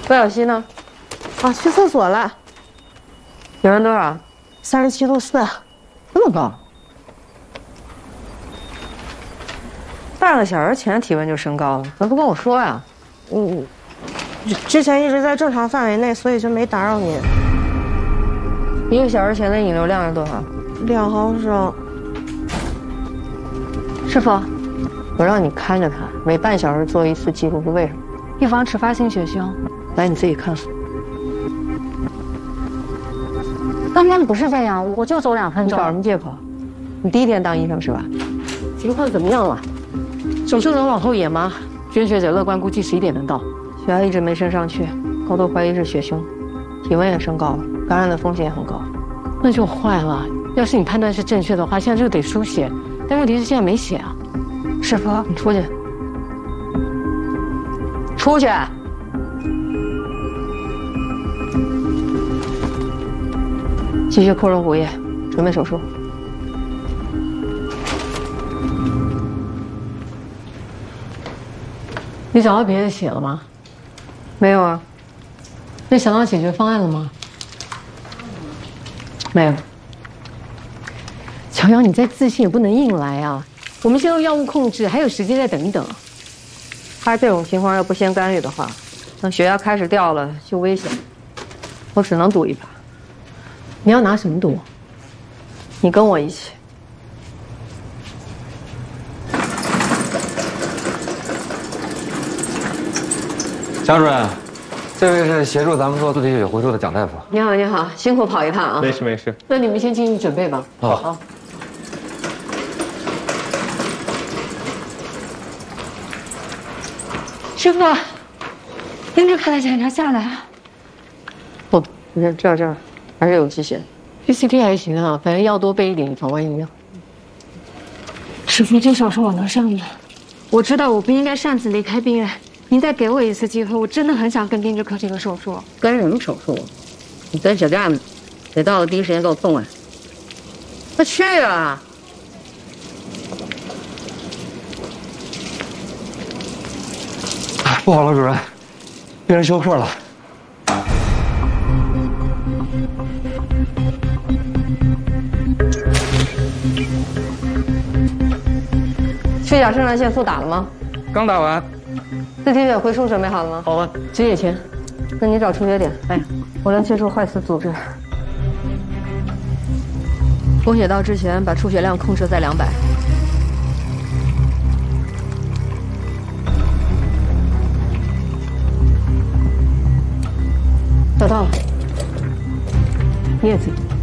魏小溪呢？ 啊，去厕所了。 体温多少 37度4， 这么高？半个小时前体温就升高了，怎么不跟我说呀？ 之前一直在正常范围内，所以就没打扰您。 1个小时前的饮流量是多少 2毫升。 师傅，我让你看着他，每半小时做一次记录是为什么？ 预防迟发性血胸。 来，你自己看。 刚刚不是这样，我就走2分你钟。 找什么借口？你第一天当医生是吧？情况怎么样了？手术能往后延吗？娟学姐乐观估计11点能到，血压一直没升上去，高度怀疑是血胸，体温也升高了，感染的风险也很高。那就坏了。要是你判断是正确的话，现在就得输血，但问题是现在没血啊。 师傅， 你出去。出去。继续扩容骨液，准备手术。你找到别的血了吗？没有啊。那想到解决方案了吗？没有。乔瑶，你再自信也不能硬来啊！我们先用药物控制，还有时间再等一等。他这种情况要不先干预的话，等血压开始掉了就危险。我只能赌一把。你要拿什么赌？你跟我一起。 江主任，这位是协助咱们做自体血回收的蒋大夫。 你好，你好，辛苦跑一趟啊！ 没事没事。 那你们先进去准备吧。 好。 师傅，盯着看的检查下来啊。 不，你看这儿还是有积血。PCT 还行啊，反正药多备一点，以防万一。 师傅，这手是我能胜的。我知道我不应该擅自离开病院，您再给我一次机会，我真的很想跟丁志科这个手术。 跟什么手术？你跟小站得到了第一时间给我送来。快去啊！ 不好了，主任，病人休克了。 去甲肾上腺素打了吗？ 刚打完。 自体血回输准备好了吗？ 好了。 止血钳，那你找出血点。哎，我能切除坏死组织。供血到之前，把出血量控制在200。找到了，你也自己。